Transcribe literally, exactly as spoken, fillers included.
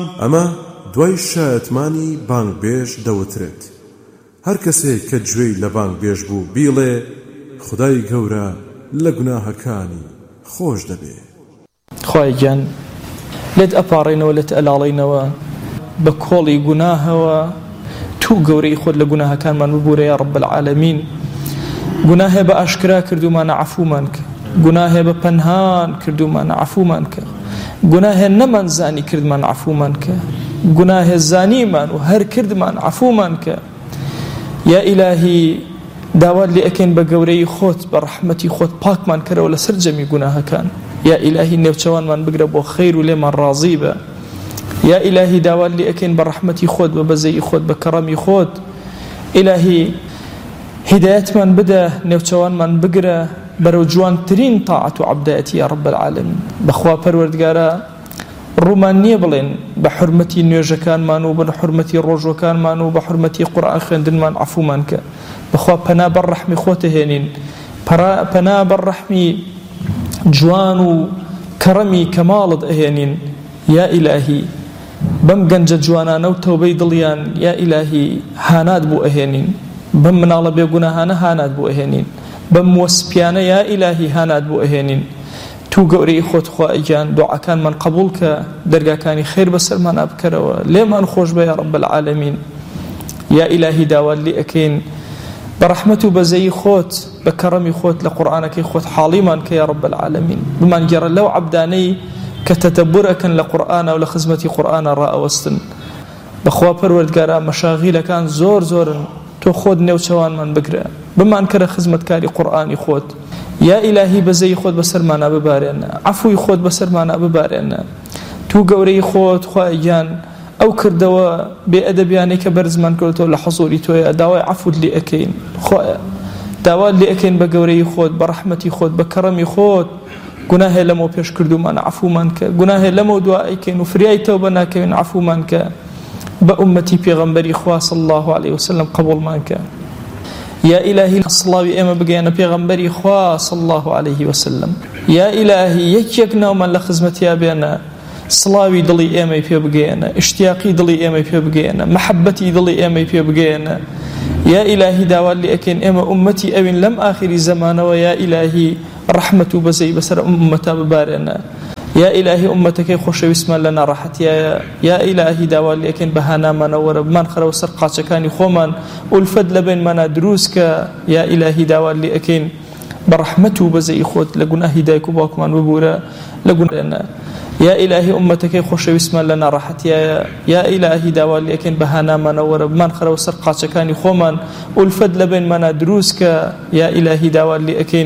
ئەمە دوای شایەتمانی بانگبێژ دەوترێت. هەر کەسێک کە گوێی لە بانگبێژ بوو بیڵێ خودای گەورە لە گوناهەکانی خۆش دەبێ. خوای گیان لێت ئەپاڕێنەوە لێت ئەلاڵێنەوە بە کۆڵی گوناهەوە تو گەورەی خۆت لە گوناهەکانمان ببوورە یا رب العالمین. گوناهێ بە ئاشکرا کردومانە عەفومان کە، گوناهێ بە پەنهان کردومانە عەفومان کە، گوناهێ نەمانزانی کردمان عەفومان کە، گوناهێ زانیمان و هەر کردمان عەفومان کە. یا ئیلاهی داوات لێ ئەکەین بە گەورەی خۆت بە ڕەحمەتی خۆت پاکمان کەرەوە لە سەر جەمی گوناهەکان. یا ئیلاهی نێوچەوانمان بگرە بۆ خەیر و لێمان ڕازی بە. یا ئیلاهی داوات لێ ئەکەین بە ڕەحمەتی خۆت بە بەزەی خۆت بە کەڕەمی خۆت. ئیلاهی هیدایەتمان بدە، نێوچەوانمان بگرە بەرەو جوانترین تاعەت و عەبدایەتی یا رب العالمین. بەخوا پەروەردگارە ڕوومان نییە بڵێن بە حورمەتی نوێژەکانمان و بە حورمەتی ڕۆژوەکانمان و بە حورمەتی قورئان خوێندنمان عەفومان کە. بەخوا پەنا بەر ڕەحمی خۆت هێنین، پەنا بەر ڕەحمی جوان و کەڕەمی کەماڵت ئەهێنین. یا ئیلاهی بەم گەنجە جوانانە و تەوبەی دڵیان یا ئیلاهی هانات بوو ئەهێنین، بەم مناڵە بێگوناهانە هانات بوو ئەهێنین، بەم وەسپیانە یا ئیلاهی هانات بوو ئەهێنین. تو گەورەی خۆت خوایگیان دوعاکانمان قبول کە، دەرگاکانی خێر بەسەرمان ئابکەرەوە، لێمان خۆش بە یا رب العالمین. یا ئیلاهی داوات لێ ئەکەین بە ڕەحمەت و بەزەی خۆت بە کەڕەمی خۆت لە قورئانەکەی خۆت حاڵیمان کە یا رب العالمین. بمان گێڕە لەو عەبدانەی کە تەتەبور ئەکەن لە قورئانە و لە خزمەتی قورئانە ڕائەوەستن. بەخوا پەروەردگارە مەشاغیلەکان زۆر زۆرن، تۆ خۆت نێوچەوانمان بگرە، بمان کەرە خزمەتکاری قورئانی خۆت. یا ئیلاهی بەزەی خۆت بەسەرمانە ببارێنە، عەفوی خۆت بەسەرمانە ببارێنە. تو گەورەی خۆت خوایگیان ئەو کردەوە بێئەدەبیانەی کە بەرزمان کردەوە لە حەزوری تۆیە، داوای عەفوت لێ ئەکەین. خوایە داوات لێ ئەکەین بە گەورەی خۆت بە ڕەحمەتی خۆت بە کەڕەمی خۆت. گوناهێ لەمەوە پێش کردومان عەفومان کە، گوناهێ لەمەوە دوا ئەیکەین و فریای تەوبە ناکەوین عەفومان کە. بە ئومەتی پێغەمبەری خوا صلی الله علیه وسلم قبوڵمان کە. یا ئیلاهی سڵاوی ئێمە بگەیەنە پێغەمبەری خوا صلی الله علیه وسلم. یا ئیلاهی یەک یەک ناومان لە خزمەتیا بێنە، سڵاوی دڵی ئێمەی پێ بگەیەنە، ئیشتیاقی دڵی ئێمەی پێ بگەیەنە، مەحەبەتی دڵی ئێمەی پێ بگەیەنە. یا ئیلاهی داوات لێ ئەکەین ئێمە ئومەتی ئەوین لەم ئاخری زەمانەوە، یا ئیلاهی ڕەحمەت و بەزەی بەسەر ئومەتا ببارێنە. یا ئیلاهی ئومەتەکەی خۆشەویستمان لە ناڕەحەتیایە. یا ئیلاهی داوات لێ ئەکەین بە هانامانەوەرە بمان خەرەوە سەر قاچەکانی خۆمان، ئولفەت لە بینمانە دروست کە. یا ئیلاهی داوات لێ ئەکەین بە ڕەحمەت و بەزەی خۆت لە گوناهی دایک و باوکمان ببوورە لە گوناهێنە. یا ئیلاهی ئومەتەکەی خۆشەویستمان لە ناڕەحەتیایە. یا ئیلاهی داوات لێ ئەکەین بە هانامانەوەرە بمان خەرەوە سەر قاچەکانی خۆمان، ئولفەت لە بینمانە دروست کە. یا ئیلاهی داوات لێ ئەکەین